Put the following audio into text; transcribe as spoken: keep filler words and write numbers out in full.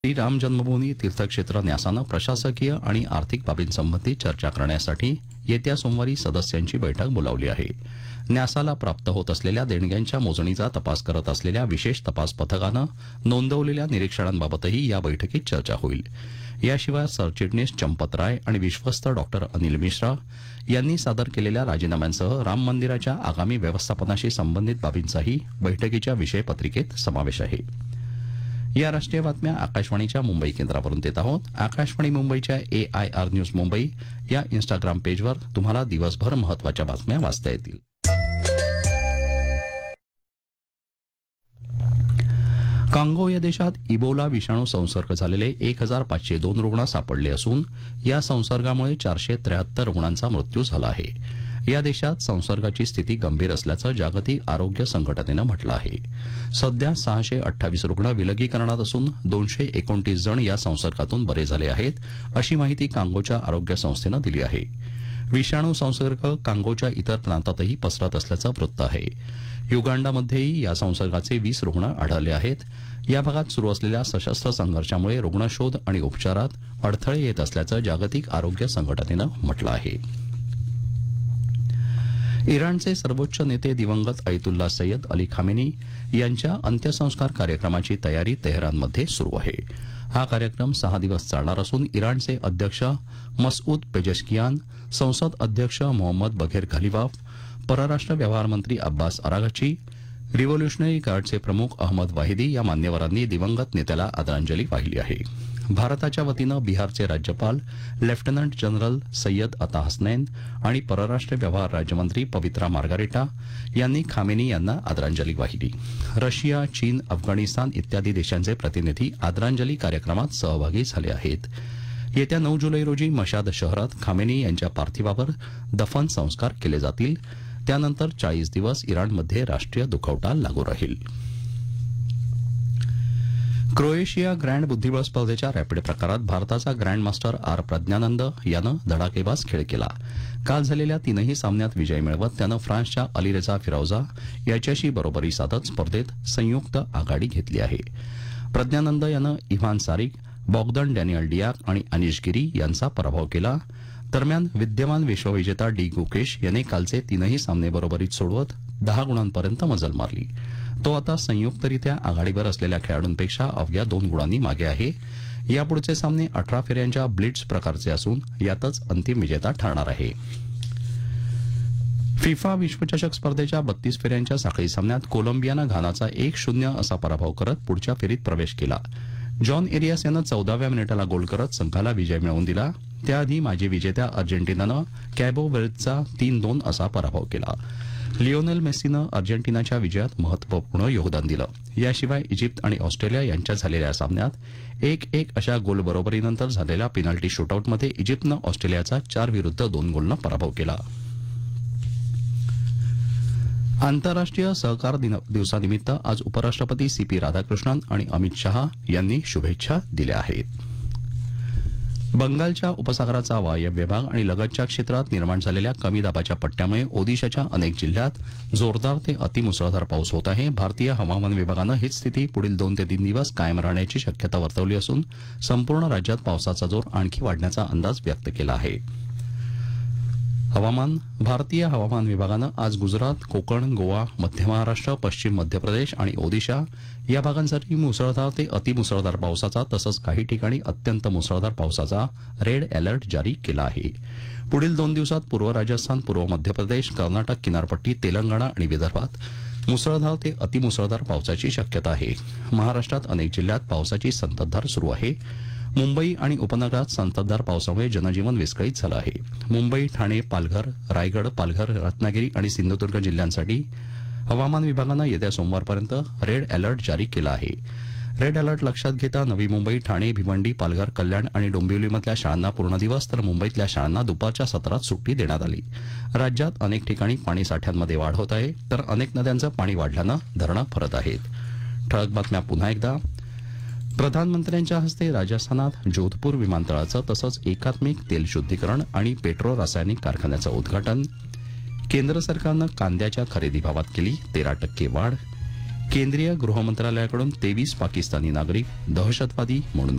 श्री राम जन्मभूमी तीर्थक्षेत्र न्यासानं प्रशासकीय आणि आर्थिक बाबींसंबंधी चर्चा करण्यासाठी येत्या सोमवारी सदस्यांची बैठक बोलावली आहे. न्यासाला प्राप्त होत असलेल्या देणग्यांच्या मोजणीचा तपास करत असलेल्या विशेष तपास पथकानं नोंदवलेल्या निरीक्षणांबाबतही या बैठकीत चर्चा होईल. याशिवाय सरचिटणीस चंपत राय आणि विश्वस्त डॉक्टर अनिल मिश्रा यांनी सादर केलेल्या राजीनाम्यांसह राम मंदिराच्या आगामी व्यवस्थापनाशी संबंधित बाबींचाही बैठकीच्या विषयपत्रिकेत समावेश आहे. या राष्ट्रीय बातम्या आकाशवाणीच्या मुंबई केंद्रावरून देत आहोत. आकाशवाणी मुंबईच्या ए आय आर न्यूज मुंबई या इन्स्टाग्राम पेजवर तुम्हाला दिवसभर महत्वाच्या बातम्या वाचता येतील. कांगो या देशात इबोला विषाणू संसर्ग झालेले एक हजार पाचशे दोन रुग्ण सापडले असून या संसर्गामुळे चारशे त्र्याहत्तर रुग्णांचा मृत्यू झाला आहे. या देशात संसर्गाची स्थिती गंभीर असल्याचं जागतिक आरोग्य संघटनेनं म्हटलं आहे. सध्या सहाशे अठ्ठावीस रुग्ण विलगीकरणात असून दोनशे एकोणतीस जण या संसर्गातून बरे झाले आहेत, अशी माहिती कांगोच्या आरोग्य संस्थेनं दिली आहे. विषाणू संसर्ग कांगोच्या इतर प्रांतातही पसरत असल्याचं वृत्त आहे. युगांडामध्येही या संसर्गाचे वीस रुग्ण आढळले आहेत. या भागात सुरू असलेल्या सशस्त्र संघर्षामुळे रुग्णशोध आणि उपचारात अडथळे येत असल्याचं जागतिक आरोग्य संघटनेनं म्हटलं आहे. इराणचे सर्वोच्च नेते दिवंगत अयतुल्ला सय्यद अली खामेनी यांच्या अंत्यसंस्कार कार्यक्रमाची तयारी तेहरानमध्ये सुरू आहे. हा कार्यक्रम सहा दिवस चालणार असून इराणचे अध्यक्ष मसऊद पेजेशकियान, संसद अध्यक्ष मोहम्मद बघेर घालिबाफ, परराष्ट्र व्यवहार मंत्री अब्बास अरागची, रिव्होल्युशनरी गार्डचे प्रमुख अहमद वाहिदी या मान्यवरांनी दिवंगत नेत्याला आदरांजली वाहिली आहे. भारताच्या वतीनं बिहारचे राज्यपाल लेफ्टनंट जनरल सय्यद अता हसनैन आणि परराष्ट्र व्यवहार राज्यमंत्री पवित्रा मार्गारेटा यांनी खामेनी यांना आदरांजली वाहिली. रशिया, चीन, अफगाणिस्तान इत्यादी देशांचे प्रतिनिधी आदरांजली कार्यक्रमात सहभागी झाले आहेत. येत्या नऊ जुलै रोजी मशाद शहरात खामेनी यांच्या पार्थिवावर दफन संस्कार केले जातील. त्यानंतर चाळीस दिवस इराणमध्ये राष्ट्रीय दुखवटा लागू राहील. क्रोएशिया ग्रँड बुद्धिबळ स्पर्धेच्या रॅपिड प्रकारात भारताचा ग्रँडमास्टर आर प्रज्ञानंद यानं धडाकेबाज खेळ केला. काल झालेल्या तीनही सामन्यात विजय मिळवत त्यानं फ्रान्सच्या अलीरेझा फिरौजा याच्याशी बरोबरी साधत स्पर्धेत संयुक्त आघाडी घेतली आहे. प्रज्ञानंद यानं इव्हान सारिक, बॉग्दन डॅनियल डियाक आणि अनिश गिरी यांचा पराभव केला. दरम्यान विद्यमान विश्वविजेता डी गुकेश याने कालचे तीनही सामने बरोबरीत सोडवत दहा गुणांपर्यंत मजल मारली. तो आता संयुक्तरित्या आघाडीवर असलेल्या खेळाडूंपेक्षा अवघ्या दोन गुणांनी मागे आहे. यापुढचे सामने अठरा फेऱ्यांच्या ब्लिट्झ प्रकारचे असून यातच अंतिम विजेता ठरणार आहे. फिफा विश्वचषक स्पर्धेच्या बत्तीस फेऱ्यांच्या साखळी सामन्यात कोलंबियानं घानाचा एक शून्य असा पराभव करत पुढच्या फेरीत प्रवेश केला. जॉन एरियास यानं चौदाव्या मिनिटाला गोल करत संघाला विजय मिळवून दिला. त्याआधी माजी विजेत्या अर्जेंटिनानं कॅबो व्हर्देचा तीन दोन असा पराभव केला. लिओनेल मेस्सीनं अर्जेंटिनाच्या विजयात महत्वपूर्ण योगदान दिलं. याशिवाय इजिप्त आणि ऑस्ट्रेलिया यांच्यात झालेल्या सामन्यात एक एक अशा गोल बरोबरीनंतर झालेल्या पेनल्टी शूटआउटमध्ये इजिप्तनं ऑस्ट्रेलियाचा चार विरुद्ध दोन गोलनं पराभव केला. आंतरराष्ट्रीय सहकार दिवसानिमित्त आज उपराष्ट्रपती सी पी राधाकृष्णन आणि अमित शहा यांनी शुभेच्छा दिल्या आहेत. बंगालच्या उपसागराचा वायव्य भाग आणि लगतच्या क्षेत्रात निर्माण झालेल्या कमी दाबाच्या पट्ट्यामुळे ओदिशाच्या अनेक जिल्ह्यात जोरदार ते अतिमुसळधार पाऊस होत आहे. भारतीय हवामान विभागानं हीच स्थिती पुढील दोन ते तीन दिवस कायम राहण्याची शक्यता वर्तवली असून संपूर्ण राज्यात पावसाचा जोर आणखी वाढण्याचा अंदाज व्यक्त केला आहे. हवामान भारतीय हवामान विभागानं आज गुजरात, कोकण, गोवा, मध्य महाराष्ट्र, पश्चिम मध्य प्रदेश आणि ओदिशा या भागांसाठी मुसळधार ते अतिमुसळधार पावसाचा तसंच काही ठिकाणी अत्यंत मुसळधार पावसाचा रेड अलर्ट जारी केला आहे. पुढील दोन दिवसात पूर्व राजस्थान, पूर्व मध्य प्रदेश, कर्नाटक किनारपट्टी, तेलंगणा आणि विदर्भात मुसळधार ते अतिमुसळधार पावसाची शक्यता आहे. महाराष्ट्रात अनेक जिल्ह्यात पावसाची संततधार सुरू आहे. मुंबई आणि उपनगरात संततधार पावसामुळे जनजीवन विस्कळीत झालं आहे. मुंबई, ठाणे, पालघर, रायगड, पालघर, रत्नागिरी आणि सिंधुदुर्ग जिल्ह्यांसाठी हवामान विभागानं येत्या सोमवारपर्यंत रेड अलर्ट जारी केला आहे. रेड अलर्ट लक्षात घेता नवी मुंबई, ठाणे, भिवंडी, पालघर, कल्याण आणि डोंबिवलीमधल्या शाळांना पूर्ण दिवस तर मुंबईतल्या शाळांना दुपारच्या सत्रात सुट्टी देण्यात आली. राज्यात अनेक ठिकाणी पाणी साठ्यांमध्ये वाढ होत आहे तर अनेक नद्यांचं पाणी वाढल्यानं धरणं भरत आहेत. ठळक बातम्या पुन्हा एकदा. प्रधानमंत्र्यांच्या हस्ते राजस्थानात जोधपूर विमानतळाचं तसंच एकात्मिक तेल शुद्धीकरण आणि पेट्रो रासायनिक कारखान्याचं उद्घाटन. केंद्र सरकारनं कांद्याच्या खरेदी भावात केली तेरा टक्के वाढ. केंद्रीय गृहमंत्रालयाकडून तेवीस पाकिस्तानी नागरिक दहशतवादी म्हणून